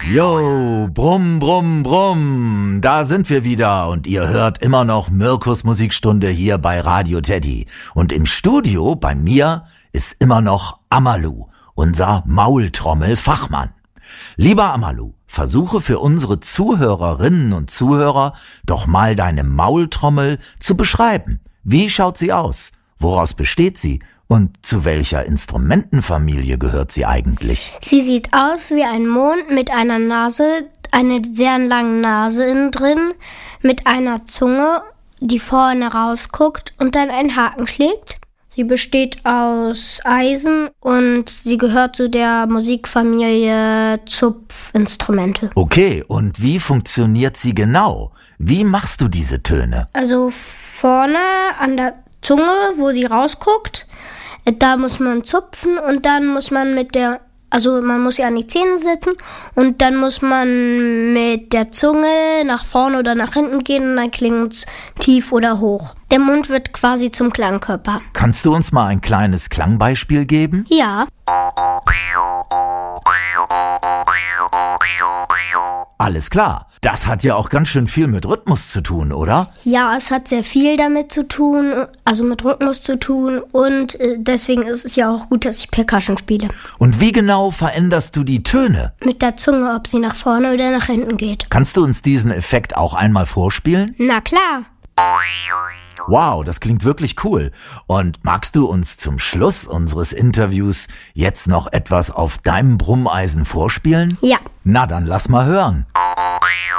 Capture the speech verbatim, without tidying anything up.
Jo, brumm, brumm, brumm, da sind wir wieder und ihr hört immer noch Mirkus Musikstunde hier bei Radio Teddy. Und im Studio bei mir ist immer noch Amalu, unser Maultrommel-Fachmann. Lieber Amalu, versuche für unsere Zuhörerinnen und Zuhörer doch mal deine Maultrommel zu beschreiben. Wie schaut sie aus? Woraus besteht sie? Und zu welcher Instrumentenfamilie gehört sie eigentlich? Sie sieht aus wie ein Mond mit einer Nase, einer sehr langen Nase innen drin, mit einer Zunge, die vorne rausguckt und dann einen Haken schlägt. Sie besteht aus Eisen und sie gehört zu der Musikfamilie Zupfinstrumente. Okay, und wie funktioniert sie genau? Wie machst du diese Töne? Also vorne an der Zunge, wo sie rausguckt, da muss man zupfen und dann muss man mit der, also man muss ja an die Zähne setzen und dann muss man mit der Zunge nach vorne oder nach hinten gehen und dann klingt's tief oder hoch. Der Mund wird quasi zum Klangkörper. Kannst du uns mal ein kleines Klangbeispiel geben? Ja. Alles klar. Das hat ja auch ganz schön viel mit Rhythmus zu tun, oder? Ja, es hat sehr viel damit zu tun, also mit Rhythmus zu tun und äh, deswegen ist es ja auch gut, dass ich Percussion spiele. Und wie genau veränderst du die Töne? Mit der Zunge, ob sie nach vorne oder nach hinten geht. Kannst du uns diesen Effekt auch einmal vorspielen? Na klar. Wow, das klingt wirklich cool. Und magst du uns zum Schluss unseres Interviews jetzt noch etwas auf deinem Brummeisen vorspielen? Ja. Na, dann lass mal hören.